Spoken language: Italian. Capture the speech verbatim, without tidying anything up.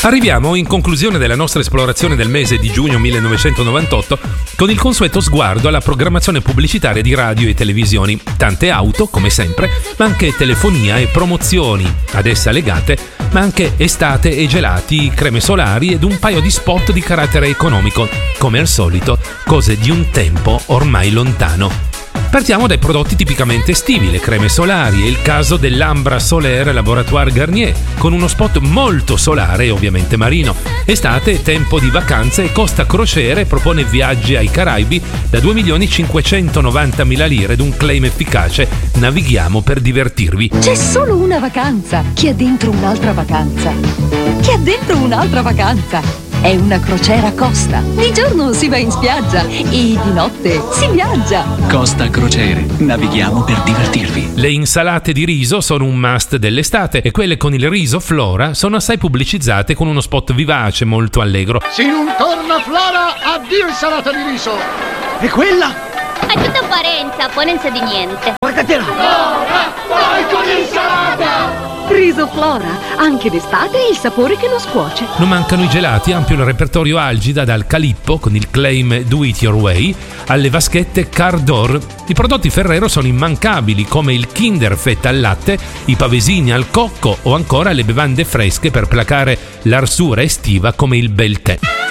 Arriviamo in conclusione della nostra esplorazione del mese di giugno millenovecentonovantotto con il consueto sguardo alla programmazione pubblicitaria di radio e televisioni. Tante auto, come sempre, ma anche telefonia e promozioni ad essa legate, ma anche estate e gelati, creme solari ed un paio di spot di carattere economico. Come al solito, cose di un tempo ormai lontano. Partiamo dai prodotti tipicamente estivi, le creme solari e il caso dell'Ambra Solaire Laboratoire Garnier, con uno spot molto solare e ovviamente marino. Estate, tempo di vacanze e Costa Crociere propone viaggi ai Caraibi da due milioni cinquecentonovantamila lire ed un claim efficace: navighiamo per divertirvi. C'è solo una vacanza, chi ha dentro un'altra vacanza, chi ha dentro un'altra vacanza. È una crociera Costa. Di giorno si va in spiaggia e di notte si viaggia. Costa Crociere, navighiamo per divertirvi. Le insalate di riso sono un must dell'estate e quelle con il riso Flora sono assai pubblicizzate con uno spot vivace, molto allegro. Se non torna Flora, addio insalata di riso. E quella? È tutta apparenza, apparenza di niente. Guardatela! Flora, vai con l'insalata! Riso Flora, anche d'estate il sapore che non scuoce. Non mancano i gelati, ampio il repertorio Algida dal Calippo con il claim Do It Your Way alle vaschette Cardor. I prodotti Ferrero sono immancabili come il Kinder fetta al latte, i pavesini al cocco o ancora le bevande fresche per placare l'arsura estiva come il bel tè.